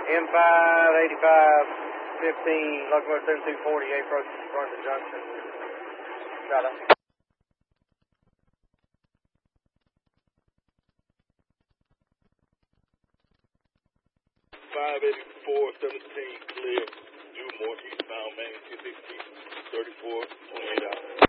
M58515, locomotive 7240, approaching Brunswick Junction. Got it. 584-17, clear, due north eastbound Main, 260, 34, 28 hours.